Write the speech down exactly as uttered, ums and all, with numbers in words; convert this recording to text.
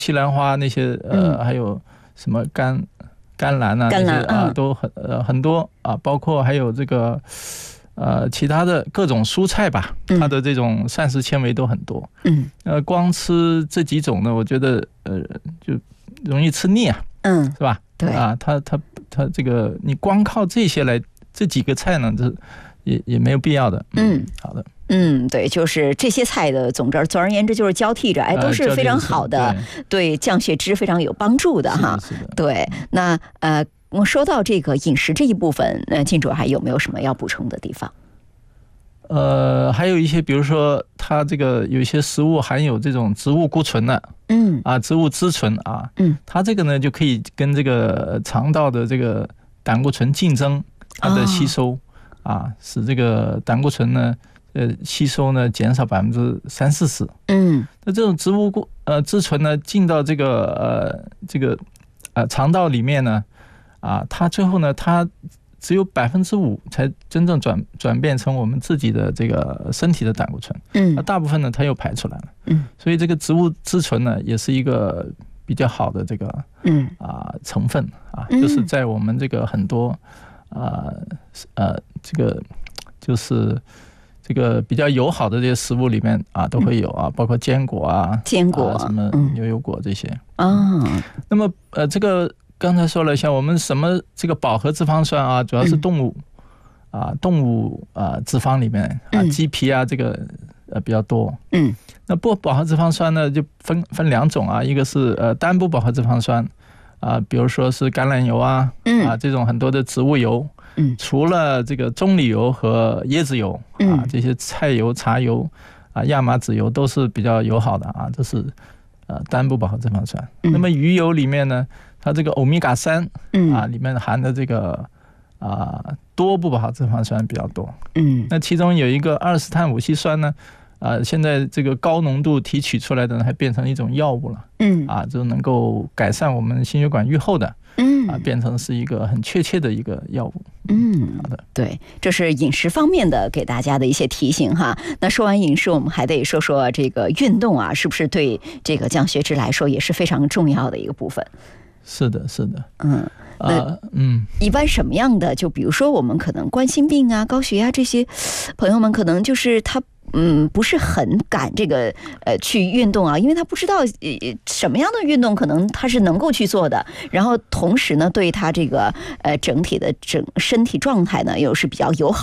西兰花那些呃、嗯、还有什么甘甘蓝啊， 甘蓝啊、 嗯、 都很呃很多啊，包括还有这个呃其他的各种蔬菜吧，它的这种膳食纤维都很多。 嗯， 呃，光吃这几种呢，我觉得呃就容易吃腻啊， 嗯， 是吧？ 对啊，它它它这个你光靠这些来这几个菜呢，这也也没有必要的。 嗯， 好的。 嗯，对，就是这些菜的总之，总而言之就是交替着，哎，都是非常好的，呃、对, 对降血脂非常有帮助的哈。 是的，是的对，那呃，我说到这个饮食这一部分，呃，金主还有没有什么要补充的地方？ 呃，还有一些，比如说它这个有一些食物含有这种植物固醇的， 嗯啊，植物脂醇啊， 嗯， 它这个呢就可以跟这个肠道的这个胆固醇竞争它的吸收、哦、啊，使这个胆固醇呢。呃，吸收呢减少百分之三四十。 嗯， 那这种植物固呃脂醇呢进到这个呃这个呃肠道里面呢，啊，它最后呢它只有百分之五才真正转转变成我们自己的这个身体的胆固醇。 嗯， 那大部分呢它又排出来了。 嗯，所以这个植物脂醇呢也是一个比较好的这个嗯啊成分啊，就是在我们这个很多啊 呃, 呃这个就是。这个比较友好的这些食物里面啊，都会有啊，包括坚果啊、 坚果、 啊、什么牛油果这些啊、嗯。 那么呃，这个刚才说了，像我们什么这个饱和脂肪酸啊，主要是动物、嗯、啊，动物啊脂肪里面啊，鸡皮啊这个呃比较多。 嗯。 那不饱和脂肪酸呢，就分分两种啊，一个是呃单不饱和脂肪酸啊，比如说是橄榄油啊， 嗯、 啊这种很多的植物油。 嗯， 除了这个棕榈油和椰子油啊，这些菜油、茶油啊、亚麻籽油都是比较友好的啊，这是呃单不饱和脂肪酸。那么鱼油里面呢，它这个欧米伽三啊，里面含的这个啊多不饱和脂肪酸比较多。 嗯， 那其中有一个阿尔斯碳五烯酸呢，啊，现在这个高浓度提取出来的还变成一种药物了。 嗯， 啊，就能够改善我们心血管预后的。 嗯， 啊，变成是一个很确切的一个药物。 嗯， 好的， 对，这是饮食方面的给大家的一些提醒哈。那说完饮食，我们还得说说这个运动啊，是不是对这个降血脂来说也是非常重要的一个部分？ 是的，是的， 嗯，那嗯， 一般什么样的？就比如说我们可能冠心病啊、高血压这些朋友们，可能就是他。嗯，不是很敢这个呃去运动啊，因为他不知道呃什么样的运动可能他是能够去做的，然后同时呢，对他这个呃整体的整身体状态呢又是比较友好。